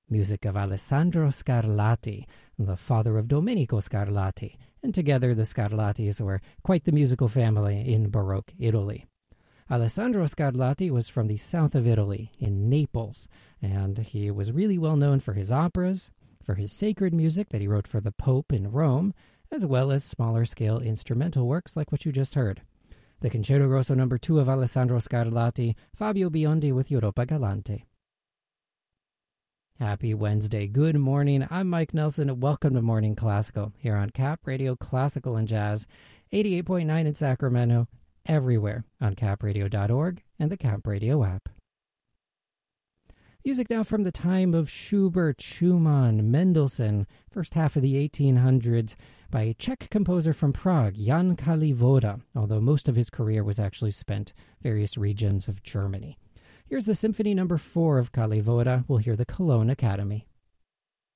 music of Alessandro Scarlatti, the father of Domenico Scarlatti, and together the Scarlattis were quite the musical family in Baroque Italy. Alessandro Scarlatti was from the south of Italy, in Naples, and he was really well known for his operas, for his sacred music that he wrote for the Pope in Rome, as well as smaller-scale instrumental works like what you just heard. The Concerto Grosso No. 2 of Alessandro Scarlatti, Fabio Biondi with Europa Galante. Happy Wednesday. Good morning. I'm Mike Nelson. Welcome to Morning Classical here on Cap Radio Classical and Jazz, 88.9 in Sacramento, everywhere on capradio.org and the Cap Radio app. Music now from the time of Schubert, Schumann, Mendelssohn, first half of the 1800s, by a Czech composer from Prague, Jan Kalivoda, although most of his career was actually spent various regions of Germany. Here's the Symphony No. 4 of Kalivoda. We'll hear the Cologne Academy.